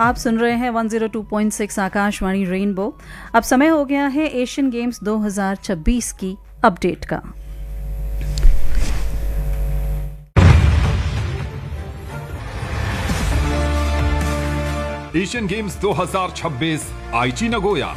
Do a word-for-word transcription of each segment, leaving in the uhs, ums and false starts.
आप सुन रहे हैं एक सौ दो पॉइंट छह आकाशवाणी रेनबो। अब समय हो गया है एशियन गेम्स दो हज़ार छब्बीस की अपडेट का। एशियन गेम्स दो हज़ार छब्बीस आईची नगोया।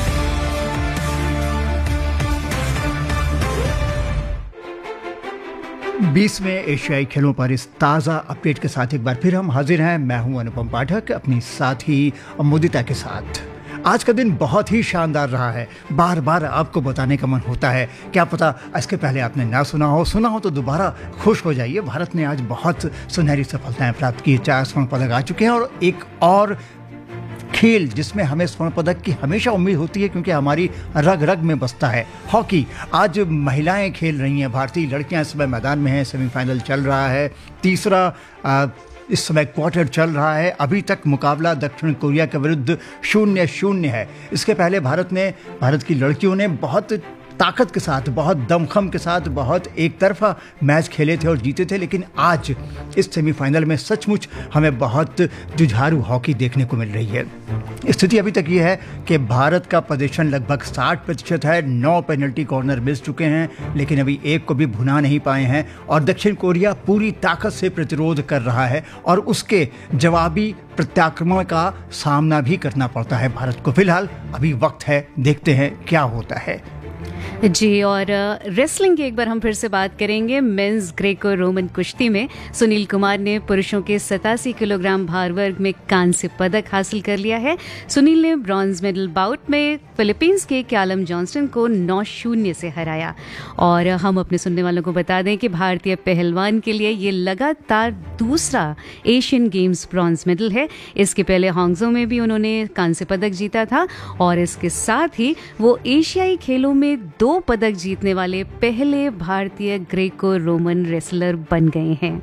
बीसवें एशियाई खेलों पर इस ताज़ा अपडेट के साथ एक बार फिर हम हाजिर हैं। मैं हूं अनुपम पाठक अपनी साथी मुदिता के साथ। आज का दिन बहुत ही शानदार रहा है। बार बार आपको बताने का मन होता है, क्या पता इसके पहले आपने ना सुना हो सुना हो तो दोबारा खुश हो जाइए। भारत ने आज बहुत सुनहरी सफलताएं प्राप्त की। चार स्वर्ण पदक आ चुके हैं और एक और खेल जिसमें हमें स्वर्ण पदक की हमेशा उम्मीद होती है क्योंकि हमारी रग रग में बसता है, हॉकी। आज महिलाएं खेल रही हैं। भारतीय लड़कियां इस समय मैदान में हैं। सेमीफाइनल चल रहा है। तीसरा आ, इस समय क्वार्टर चल रहा है। अभी तक मुकाबला दक्षिण कोरिया के विरुद्ध शून्य शून्य है। इसके पहले भारत ने भारत की लड़कियों ने बहुत ताकत के साथ, बहुत दमखम के साथ, बहुत एक तरफा मैच खेले थे और जीते थे। लेकिन आज इस सेमीफाइनल में सचमुच हमें बहुत जुझारू हॉकी देखने को मिल रही है। स्थिति अभी तक ये है कि भारत का पोजीशन लगभग साठ प्रतिशत है। नौ पेनल्टी कॉर्नर मिस चुके हैं लेकिन अभी एक को भी भुना नहीं पाए हैं और दक्षिण कोरिया पूरी ताकत से प्रतिरोध कर रहा है और उसके जवाबी प्रत्याक्रमण का सामना भी करना पड़ता है भारत को। फिलहाल अभी वक्त है, देखते हैं क्या होता है। जी, और रेसलिंग की एक बार हम फिर से बात करेंगे। मेंस ग्रेको रोमन कुश्ती में सुनील कुमार ने पुरुषों के सतासी किलोग्राम भार वर्ग में कांस्य पदक हासिल कर लिया है। सुनील ने ब्रॉन्ज मेडल बाउट में फिलीपींस के कैलम जॉनसन को नौ शून्य से हराया। और हम अपने सुनने वालों को बता दें कि भारतीय पहलवान के लिए ये लगातार दूसरा एशियन गेम्स ब्रॉन्ज मेडल है। इसके पहले हांगझो में भी उन्होंने कांस्य पदक जीता था और इसके साथ ही वो एशियाई खेलों में दो पदक जीतने वाले पहले भारतीय ग्रेको रोमन रेसलर बन गए हैं।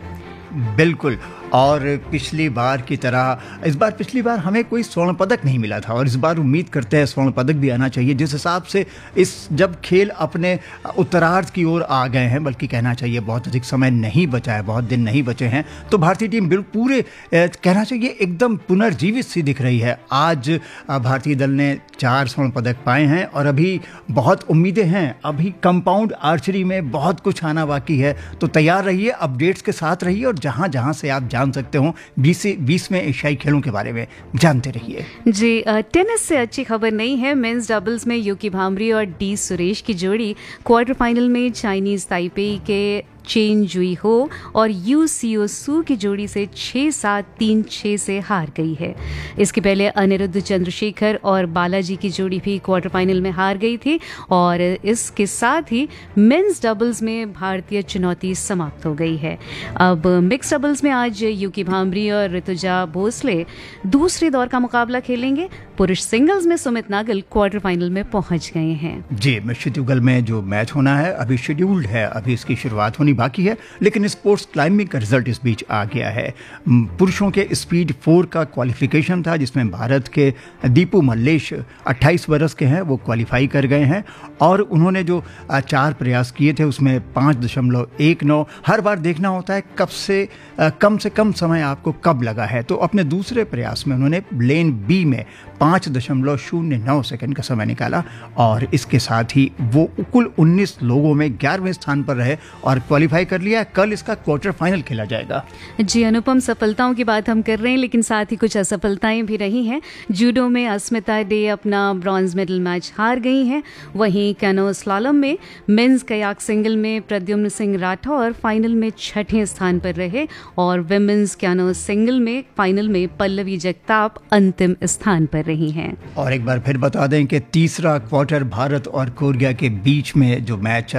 बिल्कुल। और पिछली बार की तरह इस बार पिछली बार हमें कोई स्वर्ण पदक नहीं मिला था और इस बार उम्मीद करते हैं स्वर्ण पदक भी आना चाहिए। जिस हिसाब से इस जब खेल अपने उत्तरार्ध की ओर आ गए हैं, बल्कि कहना चाहिए बहुत अधिक समय नहीं बचा है, बहुत दिन नहीं बचे हैं, तो भारतीय टीम बिल्कुल पूरे कहना चाहिए एकदम पुनर्जीवित सी दिख रही है। आज भारतीय दल ने चार स्वर्ण पदक पाए हैं और अभी बहुत उम्मीदें हैं। अभी कंपाउंड आर्चरी में बहुत कुछ आना बाकी है, तो तैयार रहिए, अपडेट्स के साथ रहिए और जहां जहां से आप जान सकते हो बीसवें एशियाई खेलों के बारे में जानते रहिए। जी, टेनिस से अच्छी खबर नहीं है। मेंस डबल्स में यूकी भांबरी और डी सुरेश की जोड़ी क्वार्टर फाइनल में चाइनीज ताइपेई के चेन जुई हो और यू सीओ सू की जोड़ी से छः सात तीन छः से हार गई है। इसके पहले अनिरुद्ध चंद्रशेखर और बालाजी की जोड़ी भी क्वार्टर फाइनल में हार गई थी। और इसके साथ ही मेंस डबल्स में भारतीय चुनौती समाप्त हो गई है। अब मिक्स डबल्स में आज यूकी भांबरी और ऋतुजा भोसले दूसरे दौर का मुकाबला खेलेंगे। पुरुष सिंगल्स में सुमित नागल क्वार्टर फाइनल में पहुंच गए हैं। जी, मिश्रित युगल में जो मैच होना है अभी शेड्यूल्ड है, अभी इसकी शुरुआत होनी बाकी है, लेकिन स्पोर्ट्स क्लाइंबिंग का रिजल्ट इस बीच आ गया है। पुरुषों के स्पीड फोर का क्वालिफिकेशन था जिसमें भारत के दीपू मल्लेश अट्ठाईस बरस के हैं, वो क्वालिफाई कर गए हैं और उन्होंने जो चार प्रयास किए थे उसमें पाँच दशमलव एक नौ हर बार देखना होता है कब से कम से कम समय आपको कब लगा है। तो अपने दूसरे प्रयास में उन्होंने लेन बी में पाँच दशमलव शून्य नौ सेकंड का समय निकाला और इसके साथ ही वो कुल उन्नीस लोगों में ग्यारहवें स्थान पर रहे और क्वालिफाई कर लिया। कल इसका क्वार्टर फाइनल खेला जाएगा। जी, अनुपम, सफलताओं की बात हम कर रहे हैं लेकिन साथ ही कुछ असफलताएं भी रही हैं। जूडो में अस्मिता डे अपना ब्रॉन्ज मेडल मैच हार गई हैं। वहीं कैनो स्लालम में मेंस कयाक सिंगल में प्रद्युम्न सिंह राठौर फाइनल में छठे स्थान पर रहे और विमेंस कैनो सिंगल में फाइनल में पल्लवी जगताप अंतिम स्थान पर रही हैं। और एक बार फिर बता दें कि तीसरा क्वार्टर भारत और कोरिया के बीच में जो मैच